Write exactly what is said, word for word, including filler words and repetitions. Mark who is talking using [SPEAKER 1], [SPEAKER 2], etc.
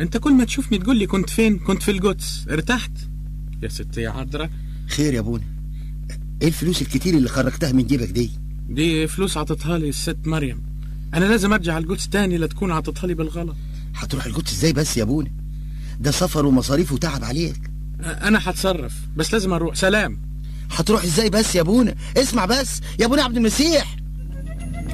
[SPEAKER 1] انت كل ما تشوفني تقول لي كنت فين؟ كنت في القدس. ارتحت يا ستي يا عذرا.
[SPEAKER 2] خير يا ابونا، ايه الفلوس الكتير اللي خرجتها من جيبك دي؟
[SPEAKER 1] دي فلوس عطتها لي الست مريم. انا لازم ارجع القدس تاني لا تكون عطتها لي بالغلط.
[SPEAKER 2] هتروح القدس ازاي بس يا ابونا؟ ده سفر ومصاريف وتعب عليك.
[SPEAKER 1] انا هتصرف بس لازم اروح. سلام.
[SPEAKER 2] هتروح ازاي بس يا ابونا؟ اسمع بس يا ابونا عبد المسيح.